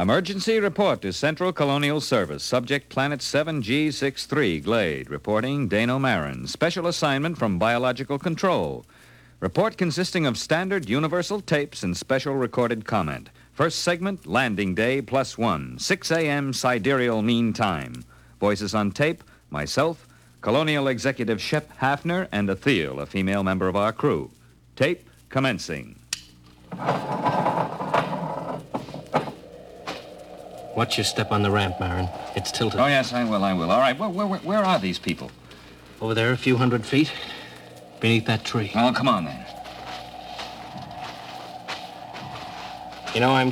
Emergency report to Central Colonial Service. Subject Planet 7G63, Glade. Reporting Dano Marin. Special assignment from Biological Control. Report consisting of standard universal tapes and special recorded comment. First segment, landing day +1, 6 a.m. sidereal mean time. Voices on tape, myself, Colonial Executive Shep Hafner, and Athel, a female member of our crew. Tape commencing. Watch your step on the ramp, Marin. It's tilted. Oh, yes, I will. All right, where are these people? Over there, a few hundred feet. Beneath that tree. Oh, come on, then. You know, I'm